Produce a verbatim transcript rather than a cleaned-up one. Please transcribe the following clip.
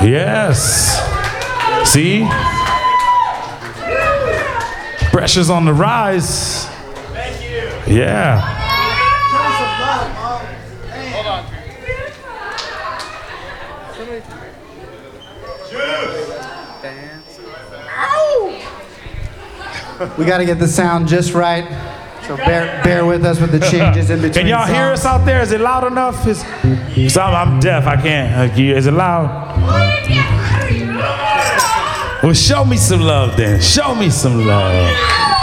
Yes. See? Pressure's on the rise. Thank you. Yeah. Hold on. We got to get the sound just right. So bear, bear with us with the changes in between. Can y'all songs. hear us out there? Is it loud enough? Is, so I'm, I'm deaf. I can't. Uh, Is it loud? Well, show me some love then. Show me some love.